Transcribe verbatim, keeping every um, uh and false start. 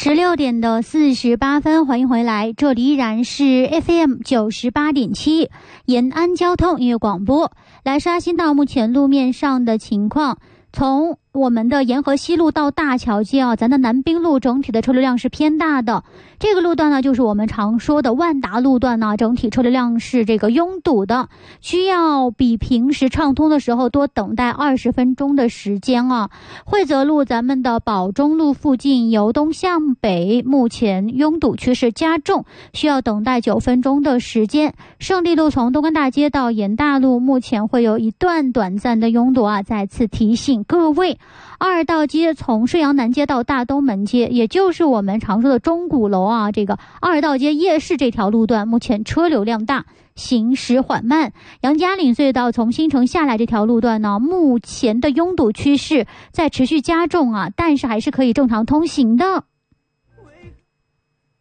十六点的四十八分，欢迎回来，这里依然是 F M 九十八点七延安交通音乐广播。来刷新到目前路面上的情况，从我们的沿河西路到大桥街啊，咱的南滨路整体的车流量是偏大的。这个路段呢，就是我们常说的万达路段呢，整体车流量是这个拥堵的，需要比平时畅通的时候多等待二十分钟的时间啊。惠泽路咱们的宝中路附近由东向北，目前拥堵趋势加重，需要等待九分钟的时间。胜利路从东关大街到延大路，目前会有一段短暂的拥堵啊，再次提醒各位。二道街从顺阳南街到大东门街，也就是我们常说的钟鼓楼啊，这个二道街夜市这条路段目前车流量大，行驶缓慢。杨家岭隧道从新城下来这条路段呢，目前的拥堵趋势在持续加重啊，但是还是可以正常通行的。